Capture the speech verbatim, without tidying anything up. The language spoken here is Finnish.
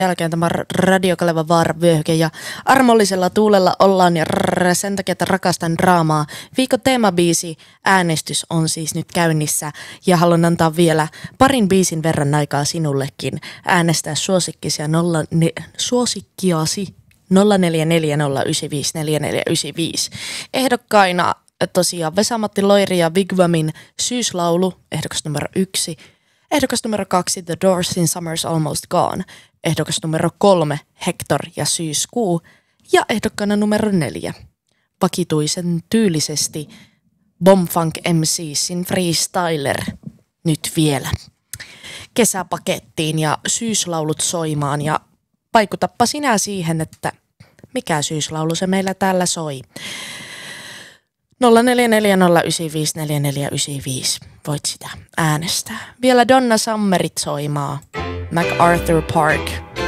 Jälkeen tämä radiokaleva vaaravyöhyke ja armollisella tuulella ollaan ja rrr, sen takia, että rakastan draamaa. Viikon teemabiisi äänestys on siis nyt käynnissä ja haluan antaa vielä parin biisin verran aikaa sinullekin äänestää suosikkisia nolla, ne, suosikkiasi nolla neljä neljä nolla yhdeksän viisi neljä neljä yhdeksän viisi. Ehdokkaina tosiaan Vesa-Matti Loiri ja Vigvamin Syyslaulu, ehdokas numero yksi. Ehdokas numero kaksi, The Doorsin Summer's Almost Gone. Ehdokas numero kolme, Hector ja Syyskuu. Ja ehdokkaana numero neljä, vakituisen tyylisesti Bombfunk M C:sin Freestyler. Nyt vielä. Kesäpakettiin ja syyslaulut soimaan ja vaikutappa sinä siihen, että mikä syyslaulu se meillä täällä soi. nolla neljä neljä nolla yhdeksän viisi neljä neljä yhdeksän viisi. Voit sitä äänestää. Vielä Donna Summerit soimaa. MacArthur Park.